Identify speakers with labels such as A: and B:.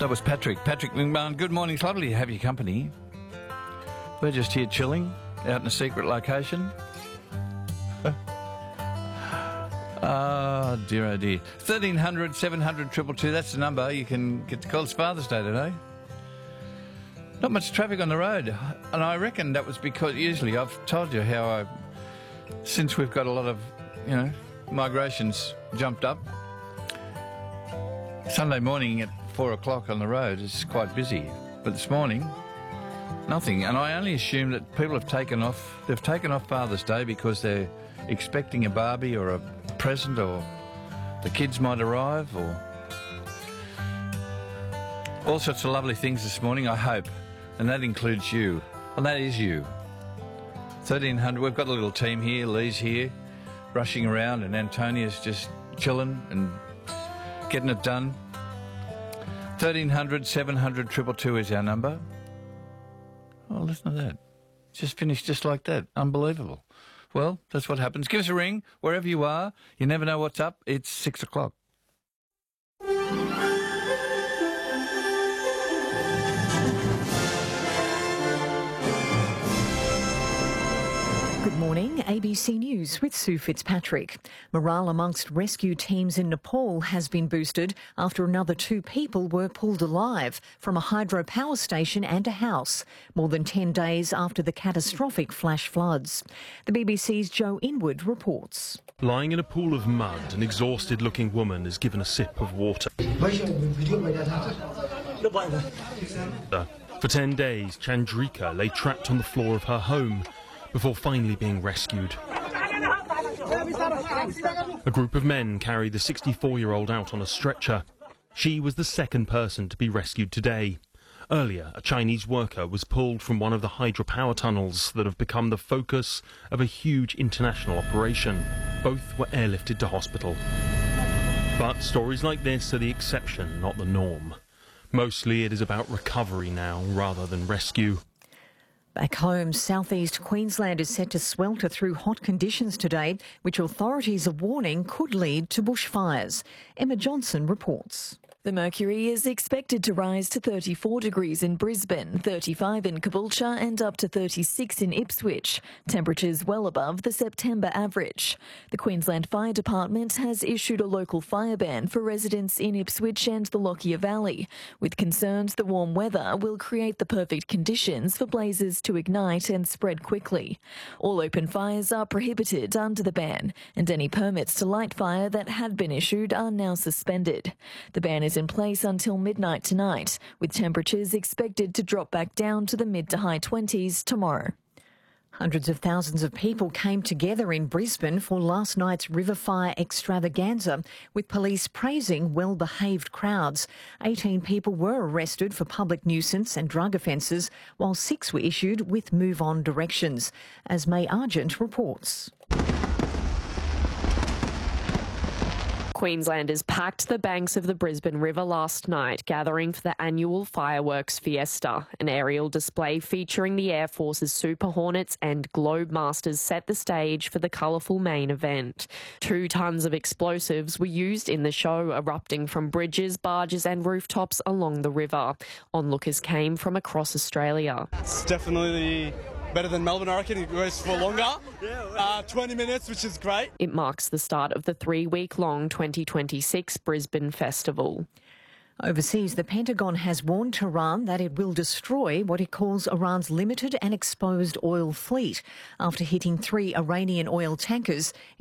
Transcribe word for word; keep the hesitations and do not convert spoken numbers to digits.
A: That was Patrick. Patrick McMahon. Good morning. It's lovely to have your company. We're just here chilling out in a secret location. Ah, oh, dear, oh dear. thirteen hundred, seven hundred, two two two, that's the number. You can get to call. It's Father's Day today. Not much traffic on the road. And I reckon that was because, usually, I've told you how I, since we've got a lot of, you know, migrations jumped up, Sunday morning at four o'clock on the road is quite busy. But this morning, nothing. And I only assume that people have taken off, they've taken off Father's Day because they're expecting a Barbie or a present, or the kids might arrive, or all sorts of lovely things this morning, I hope. And that includes you. And that is you. thirteen hundred, we've got a little team here. Lee's here, rushing around, and Antonia's just chilling and getting it done. thirteen hundred, seven hundred, two two two is our number. Oh, listen to that. Just finished just like that. Unbelievable. Well, that's what happens. Give us a ring, wherever you are. You never know what's up. It's six o'clock.
B: Good morning, A B C News with Sue Fitzpatrick. Morale amongst rescue teams in Nepal has been boosted after another two people were pulled alive from a hydropower station and a house, more than ten days after the catastrophic flash floods. The B B C's Joe Inwood reports.
C: Lying in a pool of mud, an exhausted-looking woman is given a sip of water. For ten days, Chandrika lay trapped on the floor of her home before finally being rescued. A group of men carry the sixty-four-year-old out on a stretcher. She was the second person to be rescued today. Earlier, a Chinese worker was pulled from one of the hydropower tunnels that have become the focus of a huge international operation. Both were airlifted to hospital. But stories like this are the exception, not the norm. Mostly it is about recovery now rather than rescue.
B: Back home, southeast Queensland is set to swelter through hot conditions today, which authorities are warning could lead to bushfires. Emma Johnson reports.
D: The mercury is expected to rise to thirty-four degrees in Brisbane, thirty-five in Caboolture and up to thirty-six in Ipswich, temperatures well above the September average. The Queensland Fire Department has issued a local fire ban for residents in Ipswich and the Lockyer Valley, with concerns the warm weather will create the perfect conditions for blazes to ignite and spread quickly. All open fires are prohibited under the ban, and any permits to light fire that had been issued are now suspended. The ban is in place until midnight tonight, with temperatures expected to drop back down to the mid to high twenties tomorrow.
B: Hundreds of thousands of people came together in Brisbane for last night's River Fire extravaganza, with police praising well-behaved crowds. eighteen people were arrested for public nuisance and drug offences, while six were issued with move-on directions, as May Argent reports.
E: Queenslanders packed the banks of the Brisbane River last night, gathering for the annual Fireworks Fiesta. An aerial display featuring the Air Force's Super Hornets and Globemasters set the stage for the colourful main event. Two tonnes of explosives were used in the show, erupting from bridges, barges and rooftops along the river. Onlookers came from across Australia.
F: It's definitely better than Melbourne, I reckon. It goes for longer. Uh, twenty minutes, which is great.
E: It marks the start of the three-week-long twenty twenty-six Brisbane Festival.
B: Overseas, the Pentagon has warned Tehran that it will destroy what it calls Iran's limited and exposed oil fleet after hitting three Iranian oil tankers